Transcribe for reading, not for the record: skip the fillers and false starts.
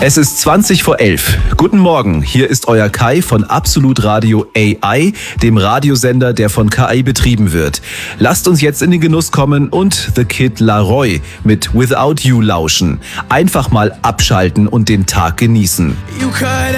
Es ist 20 vor 11. Guten Morgen, hier ist euer Kai von Absolut Radio AI, dem Radiosender, der von KI betrieben wird. Lasst uns jetzt in den Genuss kommen und The Kid Laroi mit Without You lauschen. Einfach mal abschalten und den Tag genießen.